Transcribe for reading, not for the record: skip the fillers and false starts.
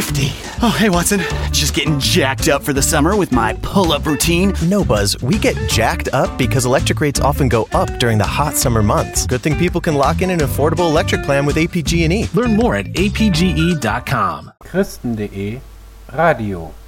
nifty. Oh, hey, Watson. Just getting jacked up for the summer with my pull-up routine. No, Buzz. We get jacked up because electric rates often go up during the hot summer months. Good thing people can lock in an affordable electric plan with APG&E. Learn more at apge.com. Christen.de Radio